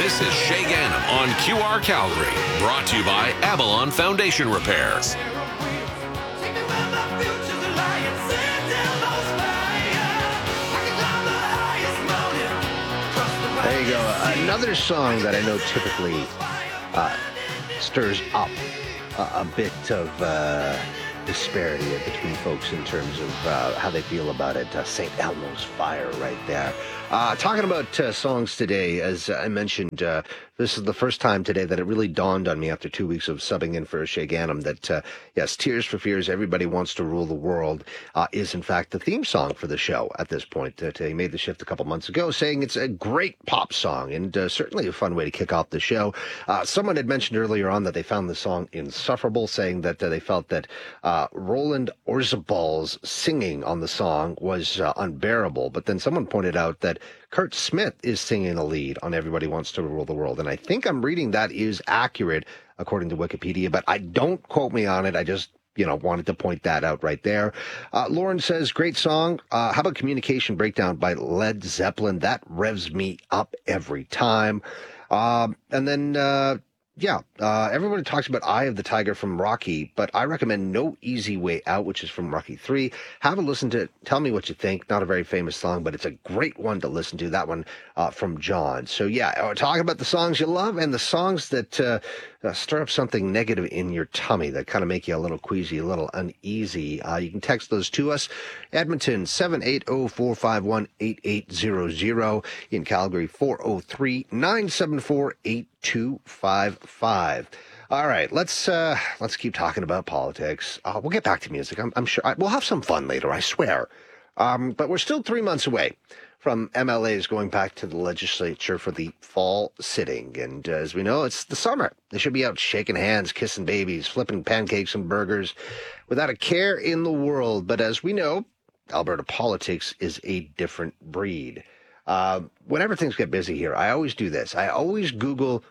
This is Shay Gannam on QR Calgary, brought to you by Avalon Foundation Repairs. There you go. Another song that I know typically stirs up a bit of disparity between folks in terms of how they feel about it. St. Elmo's Fire right there. Talking about songs today, as I mentioned, this is the first time today that it really dawned on me after 2 weeks of subbing in for Shay Gannam that, yes, Tears for Fears, Everybody Wants to Rule the World is, in fact, the theme song for the show at this point. He made the shift a couple months ago, saying it's a great pop song and certainly a fun way to kick off the show. Someone had mentioned earlier on that they found the song insufferable, saying that they felt that Roland Orzabal's singing on the song was unbearable. But then someone pointed out that Kurt Smith is singing a lead on Everybody Wants to Rule the World. And I think I'm reading that is accurate according to Wikipedia, but don't quote me on it. I just, wanted to point that out right there. Lauren says, great song. How about Communication Breakdown by Led Zeppelin? That revs me up every time. And then, everybody talks about Eye of the Tiger from Rocky, but I recommend No Easy Way Out, which is from Rocky 3. Have a listen to it. Tell me what you think. Not a very famous song, but it's a great one to listen to. That one from John. So, we're talking about the songs you love and the songs that stir up something negative in your tummy that kind of make you a little queasy, a little uneasy. You can text those to us. Edmonton, 780-451-8800. In Calgary, 403-974-8255. All right, let's keep talking about politics. We'll get back to music. I'm sure we'll have some fun later, I swear. But we're still 3 months away from MLAs going back to the legislature for the fall sitting. And as we know, it's the summer. They should be out shaking hands, kissing babies, flipping pancakes and burgers without a care in the world. But as we know, Alberta politics is a different breed. Whenever things get busy here, I always do this. I always Google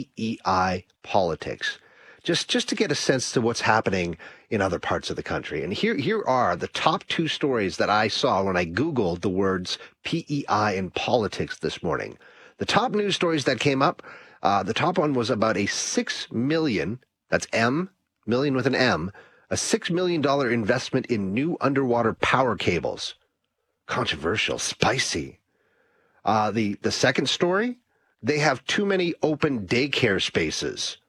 PEI politics, just to get a sense to what's happening in other parts of the country. And here are the top 2 stories that I saw when I Googled the words PEI in politics this morning. The top news stories that came up, the top one was about a $6 million, that's M, million with an M, a $6 million investment in new underwater power cables. Controversial, spicy. The second story, they have too many open daycare spaces.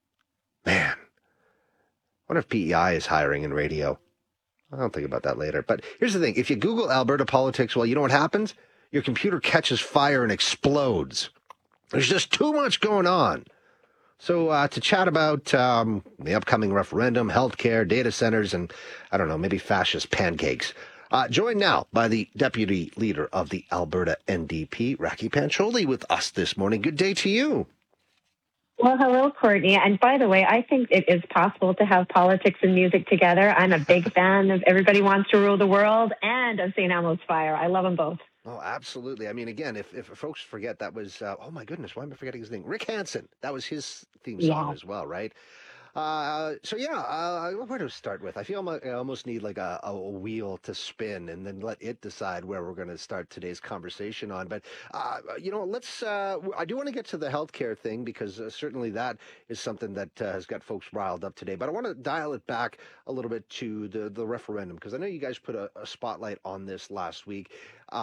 Man, I wonder if PEI is hiring in radio. I'll think about that later. But here's the thing. If you Google Alberta politics, well, you know what happens? Your computer catches fire and explodes. There's just too much going on. So to chat about the upcoming referendum, healthcare, data centers, and, I don't know, maybe fascist pancakes. Joined now by the deputy leader of the Alberta NDP, Raki Pancholi, with us this morning. Good day to you. Well, hello, Courtney. And by the way, I think it is possible to have politics and music together. I'm a big fan of Everybody Wants to Rule the World and of St. Elmo's Fire. I love them both. Oh, absolutely. I mean, again, if folks forget, that was, oh my goodness, why am I forgetting his name? Rick Hansen. That was his theme song as well, right? Where to start with? I feel I almost need like a wheel to spin and then let it decide where we're going to start today's conversation on. But, let's, I do want to get to the healthcare thing because certainly that is something that has got folks riled up today. But I want to dial it back a little bit to the referendum because I know you guys put a spotlight on this last week.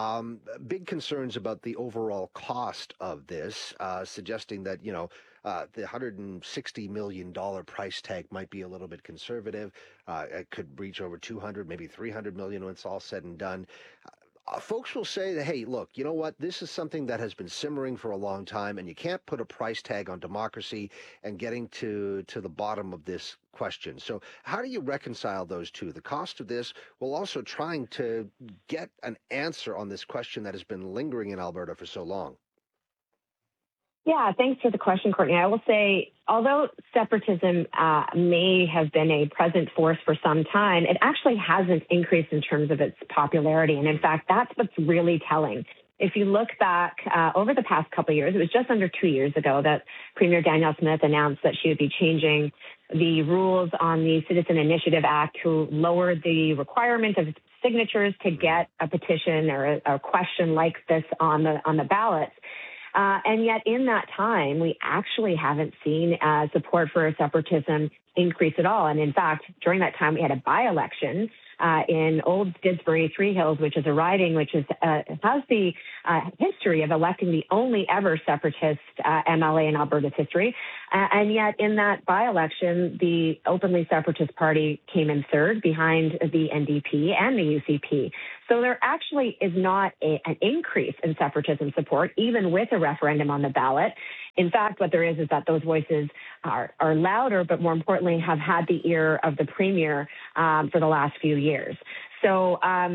Big concerns about the overall cost of this, suggesting that, the $160 million price tag might be a little bit conservative. It could reach over 200, maybe 300 million when it's all said and done. Folks will say that, hey, look, you know what? This is something that has been simmering for a long time, and you can't put a price tag on democracy and getting to the bottom of this question. So how do you reconcile those two? The cost of this while also trying to get an answer on this question that has been lingering in Alberta for so long. Yeah, thanks for the question, Courtney. I will say, although separatism may have been a present force for some time, it actually hasn't increased in terms of its popularity. And in fact, that's what's really telling. If you look back over the past couple of years, it was just under 2 years ago that Premier Danielle Smith announced that she would be changing the rules on the Citizen Initiative Act to lower the requirement of signatures to get a petition or a question like this on the ballots. And yet in that time, we actually haven't seen support for separatism increase at all. And in fact, during that time, we had a by-election in Old Didsbury, Three Hills, which is a riding which is has the history of electing the only ever separatist MLA in Alberta's history. And yet in that by-election, the openly separatist party came in third behind the NDP and the UCP. So there actually is not an increase in separatism support, even with a referendum on the ballot. In fact, what there is that those voices are louder, but more importantly, have had the ear of the Premier for the last few years. So,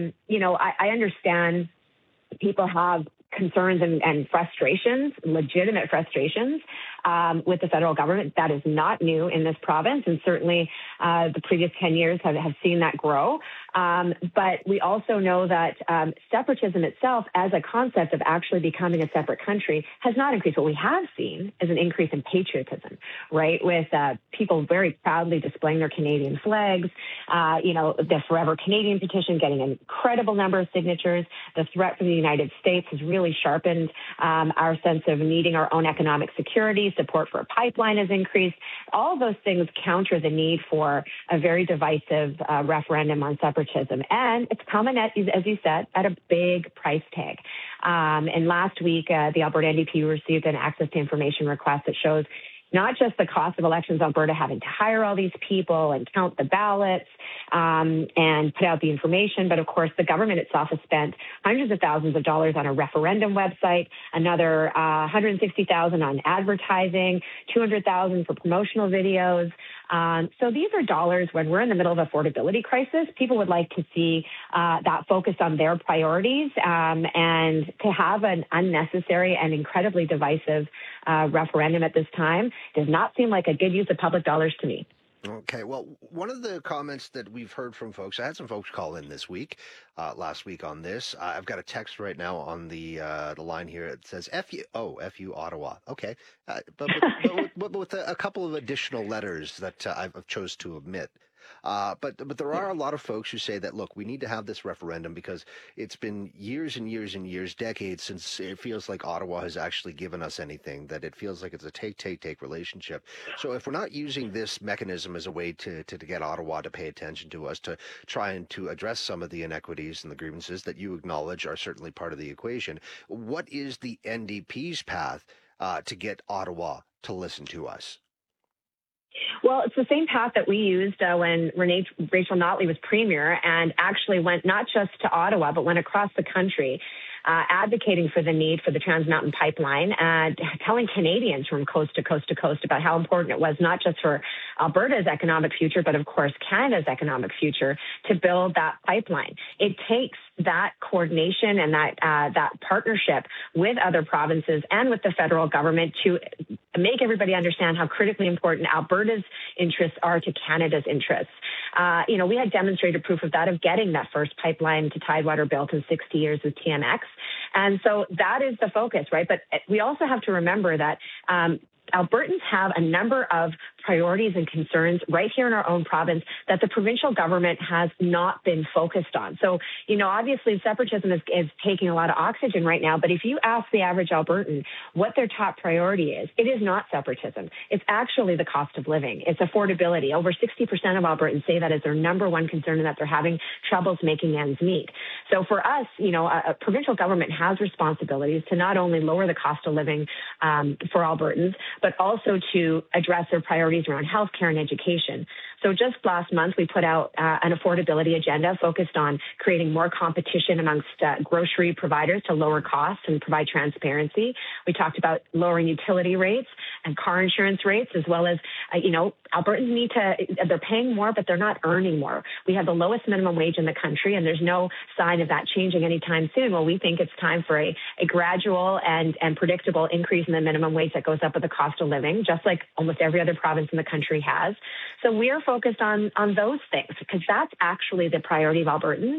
I understand people have concerns and frustrations, legitimate frustrations with the federal government. That is not new in this province, and certainly the previous 10 years have seen that grow. But we also know that separatism itself as a concept of actually becoming a separate country has not increased. What we have seen is an increase in patriotism, right, with people very proudly displaying their Canadian flags, the Forever Canadian petition getting an incredible number of signatures. The threat from the United States has really sharpened our sense of needing our own economic security. Support for a pipeline has increased. All of those things counter the need for a very divisive referendum on separatism. And it's coming, as you said, at a big price tag. And last week, the Alberta NDP received an access to information request that shows not just the cost of elections Alberta having to hire all these people and count the ballots and put out the information, but of course the government itself has spent hundreds of thousands of dollars on a referendum website, another $160,000 on advertising, $200,000 for promotional videos. So these are dollars when we're in the middle of affordability crisis. People would like to see that focus on their priorities, and to have an unnecessary and incredibly divisive referendum at this time does not seem like a good use of public dollars to me. Okay, well, one of the comments that we've heard from folks, I had some folks call in this week, last week on this. I've got a text right now on the line here. It says FU Ottawa. Okay, but with a couple of additional letters that I've chose to omit. But there are a lot of folks who say that, look, we need to have this referendum because it's been years and years and years, decades since it feels like Ottawa has actually given us anything, that it feels like it's a take relationship. So if we're not using this mechanism as a way to get Ottawa to pay attention to us, to try and to address some of the inequities and the grievances that you acknowledge are certainly part of the equation, what is the NDP's path to get Ottawa to listen to us? Well, it's the same path that we used when Rachel Notley was premier, and actually went not just to Ottawa, but went across the country, advocating for the need for the Trans Mountain Pipeline, and telling Canadians from coast to coast to coast about how important it was, not just for Alberta's economic future, but of course Canada's economic future, to build that pipeline. It takes that coordination and that partnership with other provinces and with the federal government to make everybody understand how critically important Alberta's interests are to Canada's interests. We had demonstrated proof of that, of getting that first pipeline to Tidewater built in 60 years with TMX. And so that is the focus, right? But we also have to remember that Albertans have a number of priorities and concerns right here in our own province that the provincial government has not been focused on. So, obviously separatism is taking a lot of oxygen right now, but if you ask the average Albertan what their top priority is, it is not separatism. It's actually the cost of living. It's affordability. Over 60% of Albertans say that is their number one concern, and that they're having troubles making ends meet. So for us, a provincial government has responsibilities to not only lower the cost of living for Albertans, but also to address their priorities around healthcare and education. So just last month, we put out an affordability agenda focused on creating more competition amongst grocery providers to lower costs and provide transparency. We talked about lowering utility rates and car insurance rates, as well as, Albertans they're paying more, but they're not earning more. We have the lowest minimum wage in the country, and there's no sign of that changing anytime soon. Well, we think it's time for a gradual and predictable increase in the minimum wage that goes up with the cost of living, just like almost every other province in the country has. So we're focused on those things, because that's actually the priority of Albertans.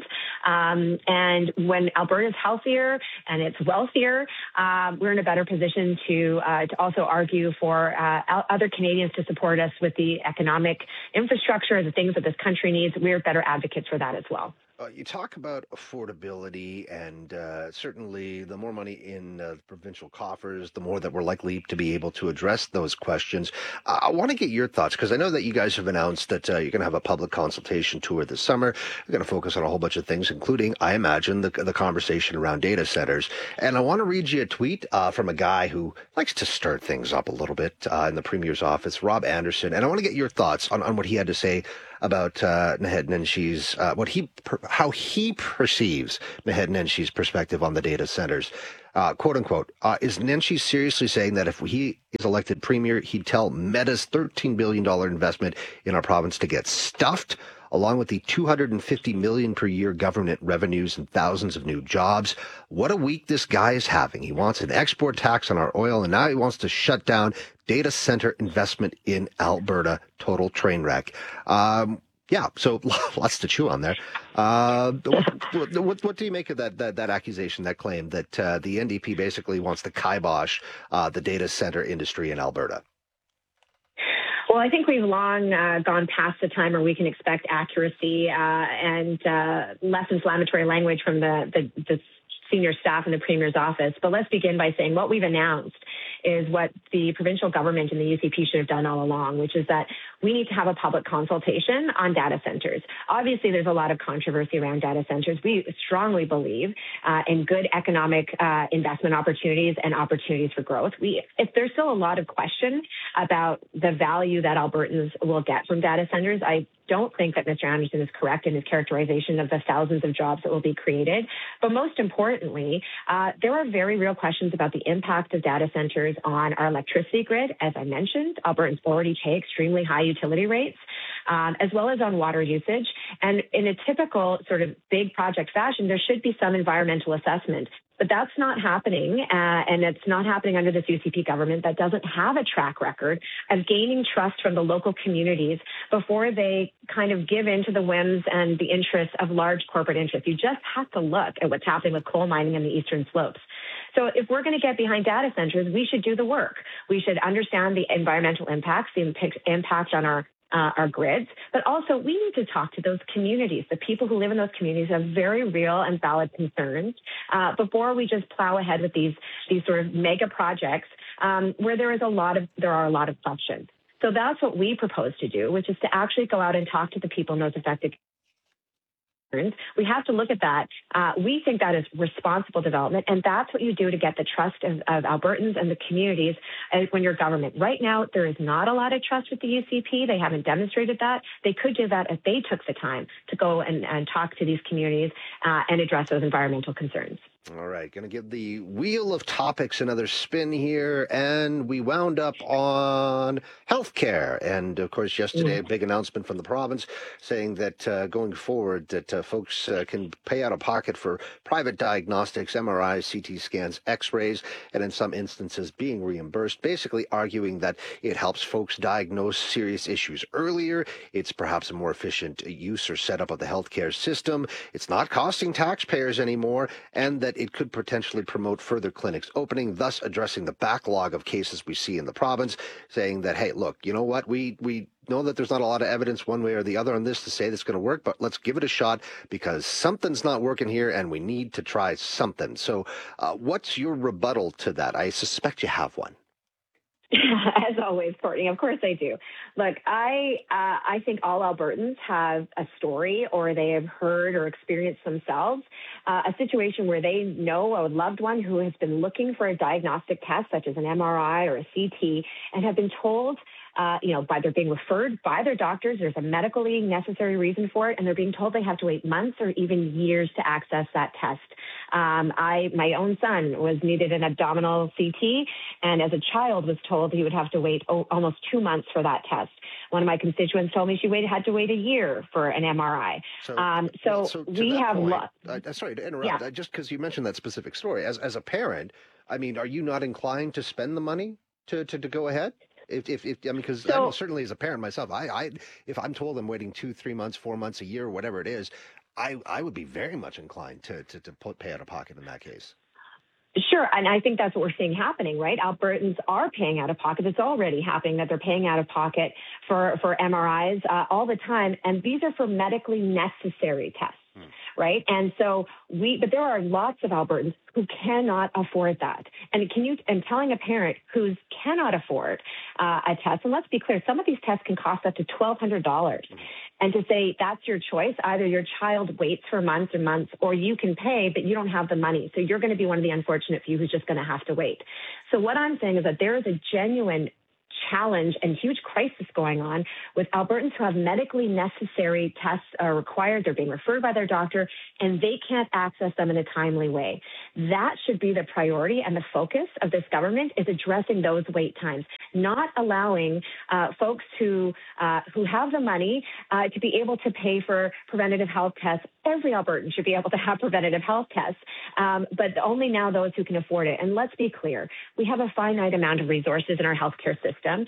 And when Alberta is healthier and it's wealthier, we're in a better position to also argue for other Canadians to support us with the economic infrastructure, the things that this country needs. We're better advocates for that as well. You talk about affordability, and certainly the more money in the provincial coffers, the more that we're likely to be able to address those questions. I want to get your thoughts because I know that you guys have announced that you're going to have a public consultation tour this summer. You're going to focus on a whole bunch of things, including, I imagine, the conversation around data centers. And I want to read you a tweet from a guy who likes to stir things up a little bit in the Premier's office, Rob Anderson. And I want to get your thoughts on what he had to say about Naheed Nenshi's, how he perceives Naheed Nenshi's perspective on the data centers. Quote unquote, is Nenshi seriously saying that if he is elected premier, he'd tell Meta's $13 billion investment in our province to get stuffed, along with the $250 million per year government revenues and thousands of new jobs? What a week this guy is having. He wants an export tax on our oil, and now he wants to shut down data center investment in Alberta. Total train wreck. Yeah, so lots to chew on there. What do you make of that accusation, that claim that the NDP basically wants to kibosh the data center industry in Alberta? Well, I think we've long gone past the time where we can expect accuracy and less inflammatory language from the senior staff in the Premier's office. But let's begin by saying what we've announced is what the provincial government and the UCP should have done all along, which is that we need to have a public consultation on data centers. Obviously, there's a lot of controversy around data centers. We strongly believe in good economic investment opportunities and opportunities for growth. If there's still a lot of question about the value that Albertans will get from data centers, I don't think that Mr. Anderson is correct in his characterization of the thousands of jobs that will be created. But most importantly, there are very real questions about the impact of data centers on our electricity grid. As I mentioned, Albertans already pay extremely high utility rates, as well as on water usage. And in a typical sort of big project fashion, there should be some environmental assessment. But that's not happening, and it's not happening under this UCP government that doesn't have a track record of gaining trust from the local communities before they kind of give in to the whims and the interests of large corporate interests. You just have to look at what's happening with coal mining in the Eastern Slopes. So if we're going to get behind data centers, we should do the work. We should understand the environmental impacts, the impact on our grids, but also we need to talk to those communities. The people who live in those communities have very real and valid concerns before we just plow ahead with these sort of mega projects where there are a lot of questions. So that's what we propose to do, which is to actually go out and talk to the people in those affected. We have to look at that. We think that is responsible development, and that's what you do to get the trust of Albertans and the communities when you're government. Right now, there is not a lot of trust with the UCP. They haven't demonstrated that. They could do that if they took the time to go and talk to these communities and address those environmental concerns. All right, going to give the wheel of topics another spin here, and we wound up on healthcare. And of course, yesterday, a big announcement from the province saying that going forward, that folks can pay out of pocket for private diagnostics, MRIs, CT scans, X-rays, and in some instances being reimbursed, basically arguing that it helps folks diagnose serious issues earlier. It's perhaps a more efficient use or setup of the healthcare system. It's not costing taxpayers anymore, and that it could potentially promote further clinics opening, thus addressing the backlog of cases we see in the province, saying that, hey, look, you know what, we know that there's not a lot of evidence one way or the other on this to say that's going to work, but let's give it a shot because something's not working here and we need to try something. So what's your rebuttal to that? I suspect you have one. As always, Courtney, of course I do. Look, I think all Albertans have a story or they have heard or experienced themselves a situation where they know a loved one who has been looking for a diagnostic test such as an MRI or a CT and have been told by they're being referred by their doctors, there's a medically necessary reason for it, and they're being told they have to wait months or even years to access that test. My own son needed an abdominal CT, and as a child was told he would have to wait almost 2 months for that test. One of my constituents told me she had to wait a year for an MRI. So we have sorry to interrupt. Yeah. Just because you mentioned that specific story, as a parent, I mean, are you not inclined to spend the money to go ahead? Because I know certainly as a parent myself, if I'm told I'm waiting 2, 3 months, 4 months, a year, whatever it is, I would be very much inclined to pay out of pocket in that case. Sure, and I think that's what we're seeing happening, right? Albertans are paying out of pocket. It's already happening that they're paying out of pocket for MRIs all the time, and these are for medically necessary tests. right? And so but there are lots of Albertans who cannot afford that. And telling a parent who cannot afford a test, and let's be clear, some of these tests can cost up to $1,200. And to say that's your choice, either your child waits for months and months, or you can pay, but you don't have the money. So you're going to be one of the unfortunate few who's just going to have to wait. So what I'm saying is that there is a genuine challenge and huge crisis going on with Albertans who have medically necessary tests are required. They're being referred by their doctor, and they can't access them in a timely way. That should be the priority, and the focus of this government is addressing those wait times, not allowing folks who have the money to be able to pay for preventative health tests. Every Albertan should be able to have preventative health tests, but only now those who can afford it. And let's be clear, we have a finite amount of resources in our healthcare system.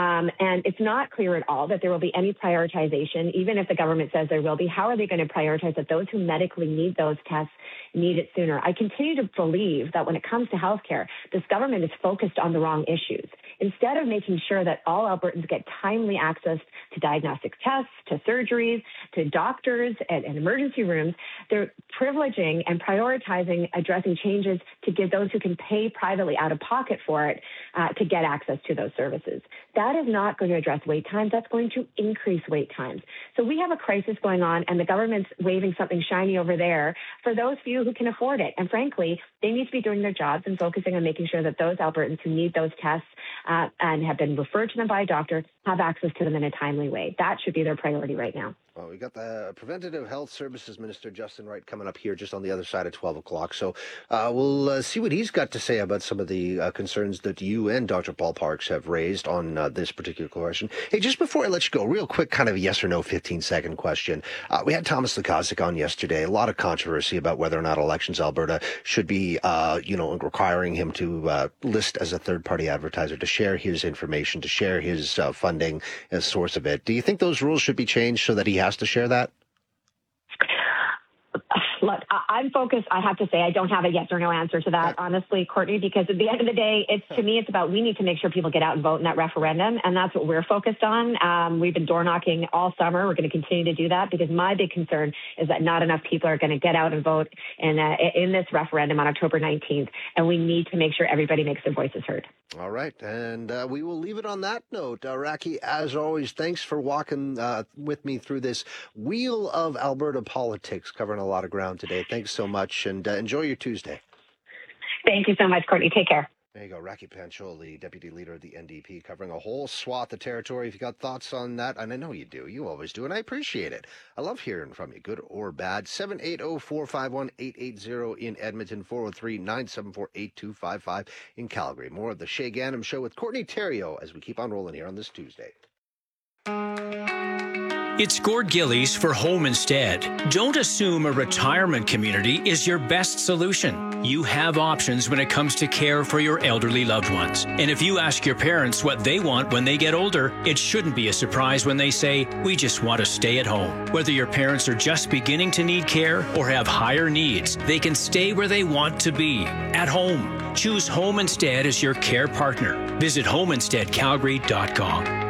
And it's not clear at all that there will be any prioritization, even if the government says there will be. How are they going to prioritize that those who medically need those tests need it sooner? I continue to believe that when it comes to healthcare, this government is focused on the wrong issues. Instead of making sure that all Albertans get timely access to diagnostic tests, to surgeries, to doctors and emergency rooms, they're privileging and prioritizing addressing changes to give those who can pay privately out of pocket for it to get access to those services. That is not going to address wait times. That's going to increase wait times. So we have a crisis going on, and the government's waving something shiny over there for those few who can afford it. And frankly, they need to be doing their jobs and focusing on making sure that those Albertans who need those tests and have been referred to them by a doctor have access to them in a timely way. That should be their priority right now. Well, we got the Preventative Health Services Minister, Justin Wright, coming up here just on the other side at 12 o'clock. So we'll see what he's got to say about some of the concerns that you and Dr. Paul Parks have raised on this particular question. Hey, just before I let you go, real quick kind of yes or no 15-second question. We had Thomas Lukaszuk on yesterday. A lot of controversy about whether or not Elections Alberta should be, requiring him to list as a third-party advertiser, to share his information, to share his funding as source of it. Do you think those rules should be changed so that he has to share that? Look, I'm focused. I have to say, I don't have a yes or no answer to that, honestly, Courtney, because at the end of the day, it's about we need to make sure people get out and vote in that referendum, and that's what we're focused on. We've been door knocking all summer. We're going to continue to do that because my big concern is that not enough people are going to get out and vote in this referendum on October 19th, and we need to make sure everybody makes their voices heard. All right, and we will leave it on that note. Raki, as always, thanks for walking with me through this wheel of Alberta politics, covering a lot of ground today. Thanks so much, and enjoy your Tuesday. Thank you so much, Courtney. Take care. There you go, Raki Pancholi, Deputy Leader of the NDP, covering a whole swath of territory. If you got thoughts on that, and I know you do, you always do, and I appreciate it. I love hearing from you, good or bad. 780-451-880 in Edmonton, 403-974-8255 in Calgary. More of the Shay Gannam Show with Courtney Theriault as we keep on rolling here on this Tuesday. It's Gord Gillies for Home Instead. Don't assume a retirement community is your best solution. You have options when it comes to care for your elderly loved ones. And if you ask your parents what they want when they get older, it shouldn't be a surprise when they say, we just want to stay at home. Whether your parents are just beginning to need care or have higher needs, they can stay where they want to be, at home. Choose Home Instead as your care partner. Visit homeinsteadcalgary.com.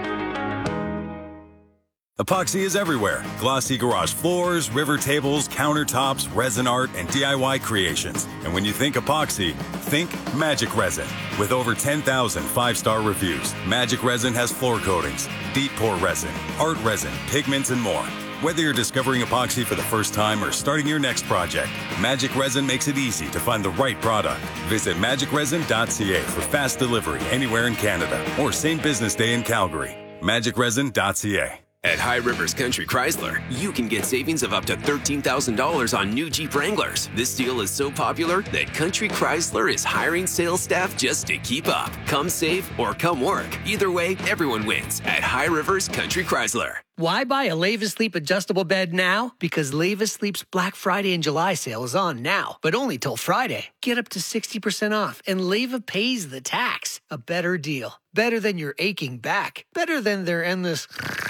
Epoxy is everywhere. Glossy garage floors, river tables, countertops, resin art, and DIY creations. And when you think epoxy, think Magic Resin. With over 10,000 five-star reviews, Magic Resin has floor coatings, deep pour resin, art resin, pigments, and more. Whether you're discovering epoxy for the first time or starting your next project, Magic Resin makes it easy to find the right product. Visit magicresin.ca for fast delivery anywhere in Canada or same business day in Calgary. magicresin.ca. At High Rivers Country Chrysler, you can get savings of up to $13,000 on new Jeep Wranglers. This deal is so popular that Country Chrysler is hiring sales staff just to keep up. Come save or come work. Either way, everyone wins at High Rivers Country Chrysler. Why buy a Leva Sleep adjustable bed now? Because Leva Sleep's Black Friday and July sale is on now, but only till Friday. Get up to 60% off, and Leva pays the tax. A better deal. Better than your aching back. Better than their endless...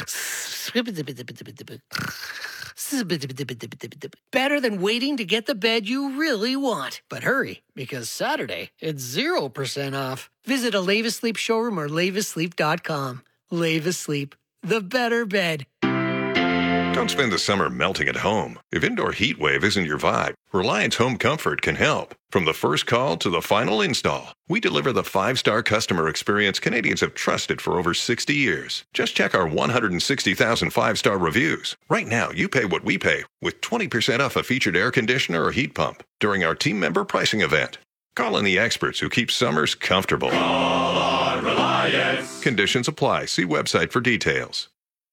Better than waiting to get the bed you really want. But hurry, because Saturday, it's 0% off. Visit a Leva Sleep showroom or levasleep.com. Leva Sleep. The better bed. Don't spend the summer melting at home. If indoor heat wave isn't your vibe, Reliance Home Comfort can help. From the first call to the final install, we deliver the 5-star customer experience Canadians have trusted for over 60 years. Just check our 160,000 5-star reviews. Right now, you pay what we pay with 20% off a featured air conditioner or heat pump during our team member pricing event. Call in the experts who keep summers comfortable. Call on Reliance. Conditions apply. See website for details.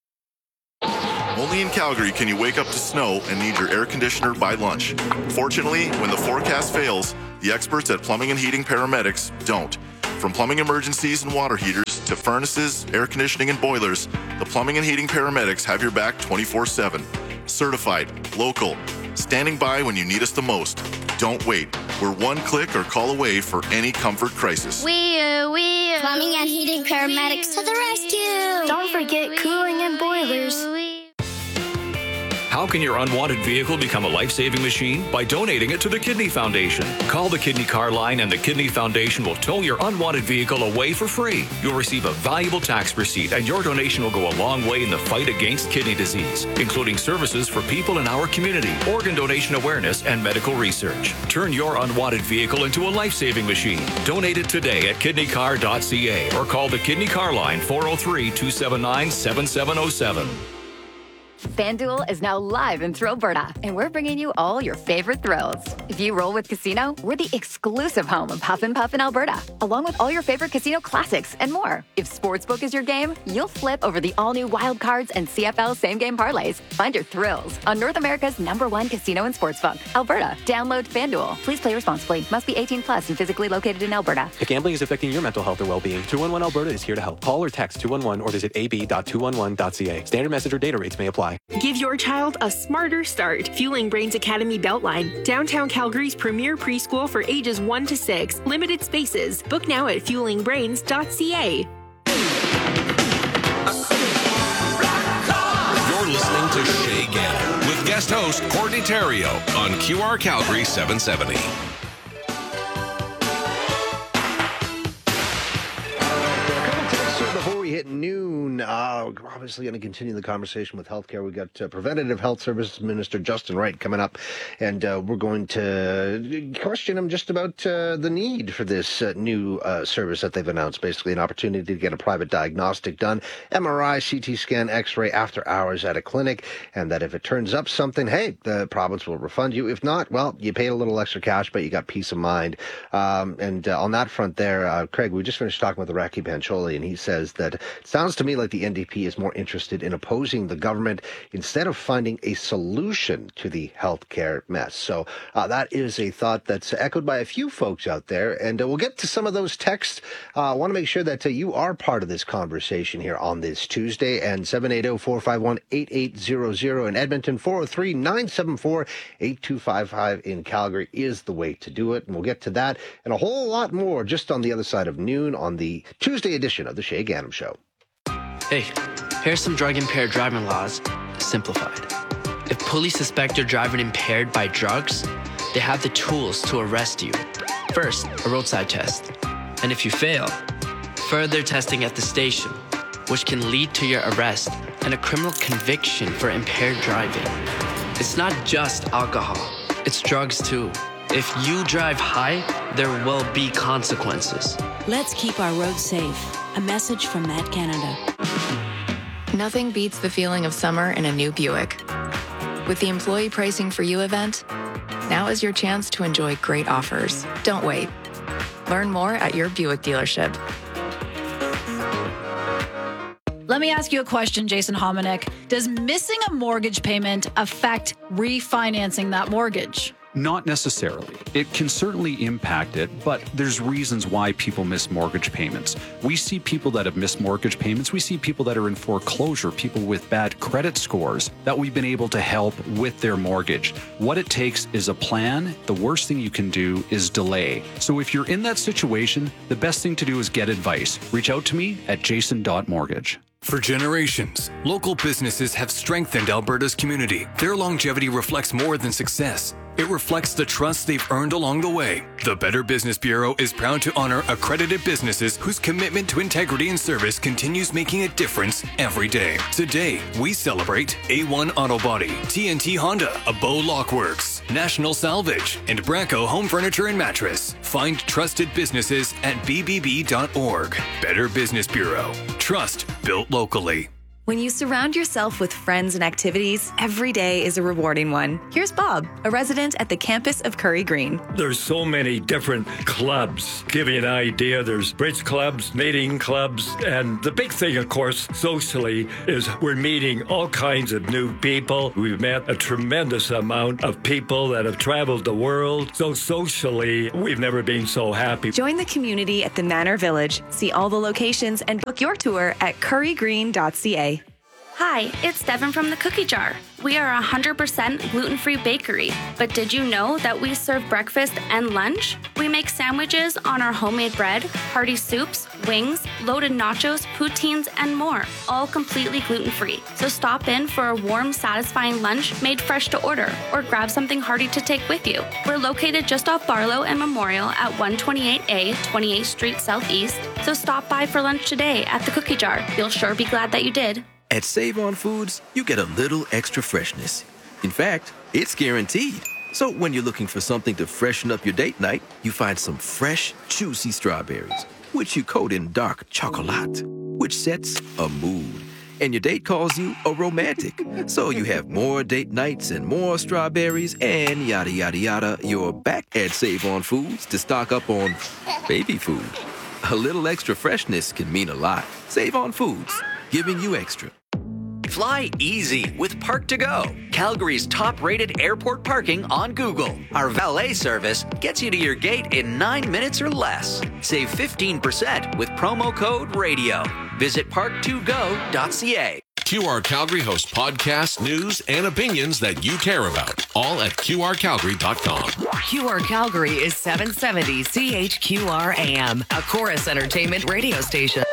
Only in Calgary can you wake up to snow and need your air conditioner by lunch. Fortunately, when the forecast fails, the experts at Plumbing and Heating Paramedics don't. From plumbing emergencies and water heaters to furnaces, air conditioning, and boilers, the Plumbing and Heating Paramedics have your back 24/7. Certified, local, standing by when you need us the most. Don't wait. We're one click or call away for any comfort crisis. Plumbing and Heating Paramedics to the rescue. Don't forget cooling and boilers. How can your unwanted vehicle become a life-saving machine? By donating it to the Kidney Foundation. Call the Kidney Car Line and the Kidney Foundation will tow your unwanted vehicle away for free. You'll receive a valuable tax receipt and your donation will go a long way in the fight against kidney disease, including services for people in our community, organ donation awareness, and medical research. Turn your unwanted vehicle into a life-saving machine. Donate it today at kidneycar.ca or call the Kidney Car Line 403-279-7707. FanDuel is now live in Thrillberta, and we're bringing you all your favorite thrills. If you roll with Casino, we're the exclusive home of Huff and Puff in Alberta, along with all your favorite casino classics and more. If Sportsbook is your game, you'll flip over the all-new Wild Cards and CFL same-game parlays. Find your thrills on North America's #1 casino and sportsbook, Alberta. Download FanDuel. Please play responsibly. Must be 18+ and physically located in Alberta. If gambling is affecting your mental health or well-being, 211 Alberta is here to help. Call or text 211 or visit ab.211.ca. Standard message or data rates may apply. Give your child a smarter start. Fueling Brains Academy Beltline, downtown Calgary's premier preschool for ages 1 to 6. Limited spaces. Book now at fuelingbrains.ca. You're listening to Shay Gannon with guest host Courtney Terrio on QR Calgary 770. Before we hit noon, we're obviously going to continue the conversation with healthcare. We've got Preventative Health Services Minister Justin Wright coming up, and we're going to question him just about the need for this new service that they've announced, basically an opportunity to get a private diagnostic done, MRI, CT scan, X-ray after hours at a clinic, and that if it turns up something, hey, the province will refund you. If not, well, you paid a little extra cash, but you got peace of mind. And on that front there, Craig, we just finished talking with Raki Pancholi, and he says that it sounds to me like the NDP is more interested in opposing the government instead of finding a solution to the healthcare mess. So that is a thought that's echoed by a few folks out there, and we'll get to some of those texts. I want to make sure that you are part of this conversation here on this Tuesday, and 780-451-8800 in Edmonton, 403-974-8255 in Calgary is the way to do it, and we'll get to that and a whole lot more just on the other side of noon on the Tuesday edition of the Shay Gannon Show. Hey, here's some drug-impaired driving laws, simplified. If police suspect you're driving impaired by drugs, they have the tools to arrest you. First, a roadside test. And if you fail, further testing at the station, which can lead to your arrest and a criminal conviction for impaired driving. It's not just alcohol, it's drugs too. If you drive high, there will be consequences. Let's keep our roads safe. A message from Met Canada. Nothing beats the feeling of summer in a new Buick. With the Employee Pricing for You event, now is your chance to enjoy great offers. Don't wait. Learn more at your Buick dealership. Let me ask you a question, Jason Hominick. Does missing a mortgage payment affect refinancing that mortgage? Not necessarily. It can certainly impact it, but there's reasons why people miss mortgage payments. We see people that have missed mortgage payments. We see people that are in foreclosure, people with bad credit scores that we've been able to help with their mortgage. What it takes is a plan. The worst thing you can do is delay. So if you're in that situation, the best thing to do is get advice. Reach out to me at jason.mortgage. For generations, local businesses have strengthened Alberta's community. Their longevity reflects more than success. It reflects the trust they've earned along the way. The Better Business Bureau is proud to honor accredited businesses whose commitment to integrity and service continues making a difference every day. Today, we celebrate A1 Auto Body, TNT Honda, Abo Lockworks, National Salvage, and Braco Home Furniture and Mattress. Find trusted businesses at bbb.org. Better Business Bureau. Trust built locally. When you surround yourself with friends and activities, every day is a rewarding one. Here's Bob, a resident at the campus of Curry Green. There's so many different clubs. Give you an idea, there's bridge clubs, knitting clubs, and the big thing, of course, socially, is we're meeting all kinds of new people. We've met a tremendous amount of people that have traveled the world. So socially, we've never been so happy. Join the community at the Manor Village. See all the locations and book your tour at currygreen.ca. Hi, it's Devin from the Cookie Jar. We are a 100% gluten-free bakery, but did you know that we serve breakfast and lunch? We make sandwiches on our homemade bread, hearty soups, wings, loaded nachos, poutines, and more, all completely gluten-free. So stop in for a warm, satisfying lunch made fresh to order, or grab something hearty to take with you. We're located just off Barlow and Memorial at 128A, 28th Street Southeast, so stop by for lunch today at the Cookie Jar. You'll sure be glad that you did. At Save On Foods, you get a little extra freshness. In fact, it's guaranteed. So when you're looking for something to freshen up your date night, you find some fresh, juicy strawberries, which you coat in dark chocolate, which sets a mood. And your date calls you a romantic. So you have more date nights and more strawberries and yada, yada, yada. You're back at Save On Foods to stock up on baby food. A little extra freshness can mean a lot. Save On Foods, giving you extra. Fly easy with Park2Go, Calgary's top-rated airport parking on Google. Our valet service gets you to your gate in 9 minutes or less. Save 15% with promo code RADIO. Visit park2go.ca. QR Calgary hosts podcasts, news, and opinions that you care about, all at qrcalgary.com. QR Calgary is 770 CHQR AM, a Chorus Entertainment radio station.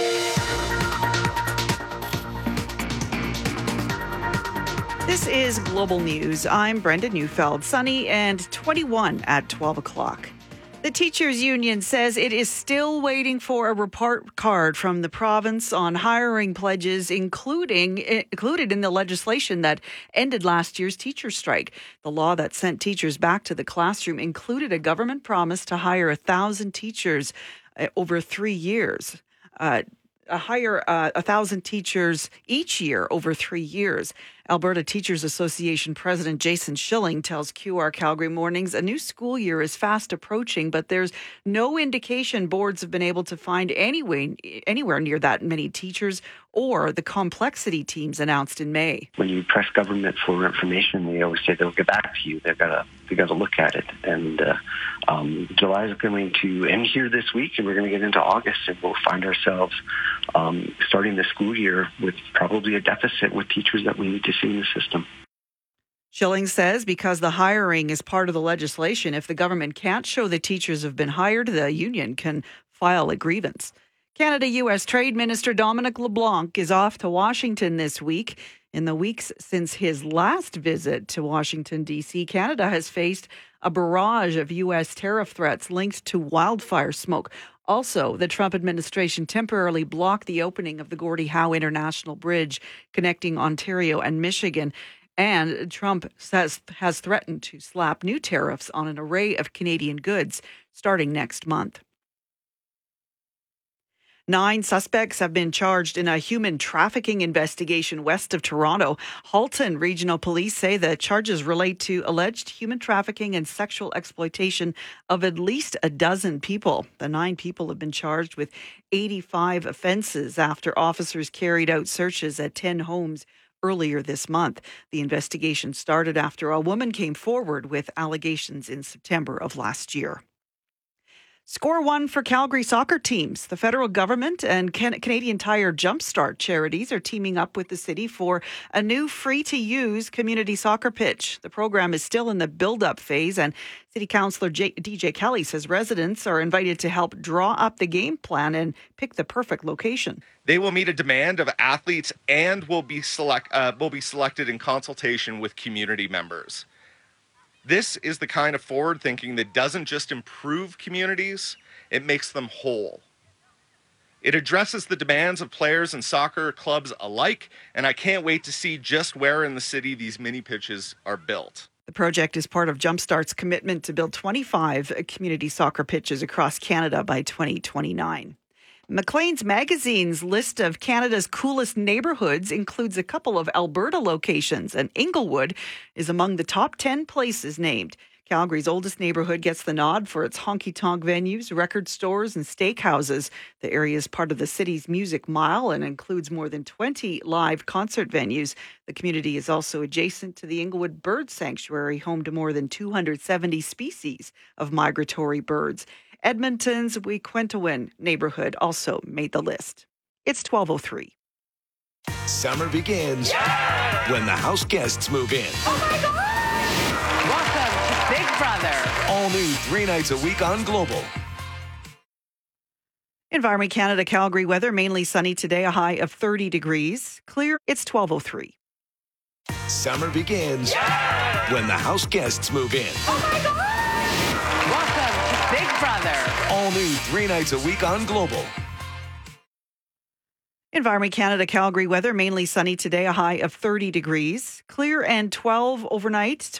This is Global News. I'm Brenda Neufeld. Sunny and 21 at 12 o'clock. The Teachers Union says it is still waiting for a report card from the province on hiring pledges included in the legislation that ended last year's teacher strike. The law that sent teachers back to the classroom included a government promise to hire 1,000 teachers over 3 years. Hire 1,000 teachers each year over 3 years. Alberta Teachers Association President Jason Schilling tells QR Calgary Mornings a new school year is fast approaching, but there's no indication boards have been able to find anywhere near that many teachers or the complexity teams announced in May. When you press government for information, they always say they'll get back to you. They got to look at it. And July is going to end here this week, and we're going to get into August, and we'll find ourselves starting the school year with probably a deficit with teachers that we need to see in the system. Schilling says because the hiring is part of the legislation, if the government can't show the teachers have been hired, the union can file a grievance. Canada-U.S. Trade Minister Dominic LeBlanc is off to Washington this week. In the weeks since his last visit to Washington, D.C., Canada has faced a barrage of U.S. tariff threats linked to wildfire smoke. Also, the Trump administration temporarily blocked the opening of the Gordie Howe International Bridge connecting Ontario and Michigan. And Trump has threatened to slap new tariffs on an array of Canadian goods starting next month. 9 suspects have been charged in a human trafficking investigation west of Toronto. Halton Regional Police say the charges relate to alleged human trafficking and sexual exploitation of at least a dozen people. The 9 people have been charged with 85 offenses after officers carried out searches at 10 homes earlier this month. The investigation started after a woman came forward with allegations in September of last year. Score one for Calgary soccer teams. The federal government and Canadian Tire Jumpstart charities are teaming up with the city for a new free-to-use community soccer pitch. The program is still in the build-up phase, and City Councillor DJ Kelly says residents are invited to help draw up the game plan and pick the perfect location. They will meet a demand of athletes and will be selected in consultation with community members. This is the kind of forward thinking that doesn't just improve communities, it makes them whole. It addresses the demands of players and soccer clubs alike, and I can't wait to see just where in the city these mini pitches are built. The project is part of Jumpstart's commitment to build 25 community soccer pitches across Canada by 2029. Maclean's Magazine's list of Canada's coolest neighborhoods includes a couple of Alberta locations, and Inglewood is among the top 10 places named. Calgary's oldest neighborhood gets the nod for its honky-tonk venues, record stores, and steakhouses. The area is part of the city's Music Mile and includes more than 20 live concert venues. The community is also adjacent to the Inglewood Bird Sanctuary, home to more than 270 species of migratory birds. Edmonton's Wequentowen neighborhood also made the list. It's 12:03. Summer begins when the house guests move in. Oh my God! Welcome to Big Brother. All new 3 nights a week on Global. Environment Canada Calgary weather, mainly sunny today, a high of 30 degrees. Clear, it's 12:03. Summer begins when the house guests move in. Oh my God! Welcome to Big Brother. All new 3 nights a week on Global. Environment Canada Calgary weather, mainly sunny today, a high of 30 degrees. Clear and 12 overnight.